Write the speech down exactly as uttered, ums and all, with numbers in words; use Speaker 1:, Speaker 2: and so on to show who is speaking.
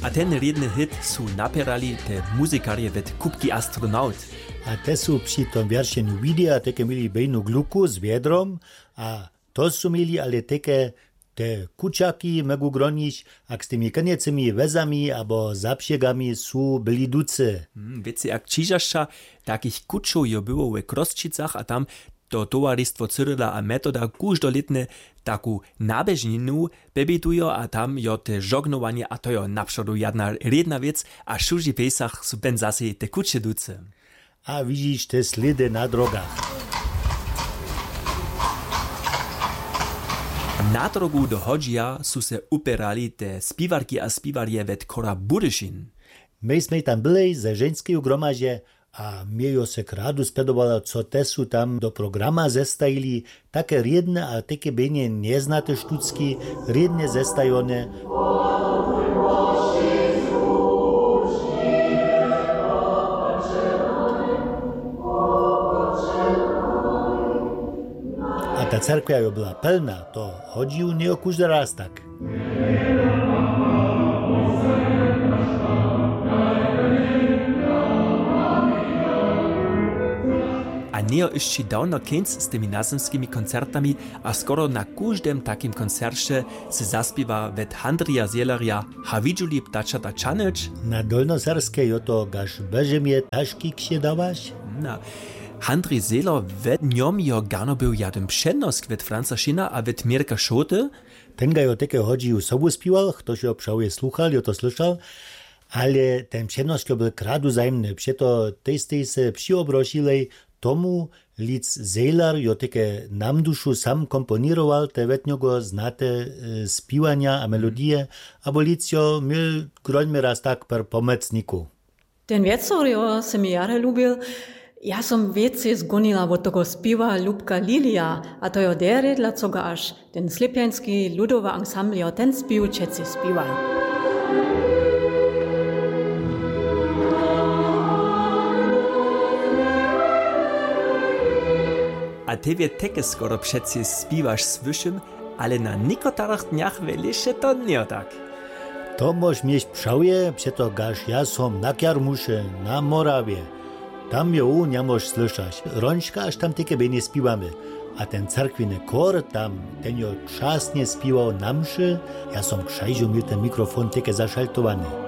Speaker 1: A ten riedny hit su napierali te muzikarje ved Kupki Astronaut.
Speaker 2: A te su przy tom wieršeniu videa teke mieli bejnu gluku z viedrom, a to su mieli ale teke te kučaky megu gronić, a z tymi koniecimi vezami abo zapsiegami su byli duce.
Speaker 1: Hmm, wiecie, jak čižašća, takich kučov je było w Krosčicach, a tam to towarzystwo Cyrila a Metoda kuždolitne taku nabežninu bebitujo, a tam jo te žognowanie, a to jo napšodu jedna redna vec, a šuži pesach su ben zase te kuče duce.
Speaker 2: A widzisz te sledy na drogach.
Speaker 1: Na drogu do Hodzija su se uperali te spiwarki a spiwarje ved Kora Budyšin.
Speaker 2: My sme tam byli ze ženského gromaže a miejo se kradu spedovalo, co te su tam do programa zestajili, také riedne a také bejne neznate štucky, riedne zestajone. A ta cerkva jo byla plná, to Hodziju nie okužda raz tak.
Speaker 1: A nie jeszcze dawno koniec z tymi nazemskimi koncertami, a skoro na każdym takim koncercie se zaspiewa ved Handrija Zielerja Havidžuli ptačata čanič.
Speaker 2: Na Dolnoserskiej jo to gaž bežemie taški ksiedawaš?
Speaker 1: Na Handrij Zieler ved njom jo gano był jadem přednosk ved Franza Schina a ved Mirka Schote.
Speaker 2: Ten ga jo teke Hodziju sobu spiwał, ktoś jo prawie słuchal, jo to słyszał, ale ten přednosk jo byl kradu zajemny, przeto tej se přiobrožilej tomu lic Zieler jo teke nam dušu sam komponiroval, te ved njego znate e, spiwania a melodije, abo lic jo mil groňme raz tak per pomocniku.
Speaker 3: Ten wieczór jo se mi jare lubil. Ja som věci zgonila od toho spiva Lubka Lilia, a to jo deredla, co ga až ten slipjanský ľudový ansambl jo ten spiv čeci spiva.
Speaker 1: A tebe teke skoro přeci spivaš svyšim, ale na nikotarach dniach veliše to nie tak.
Speaker 2: To mož mieć pšauje, przeto gaž ja som na Kjarmuše, na Morawie. Tam jo u njamož slyšaš. Rončka až tam teke bejne spívame. A ten cerkviny kor tam, ten jo časne spíval na mši. Ja som k šajžu mil ten mikrofon teke zašaltovaný.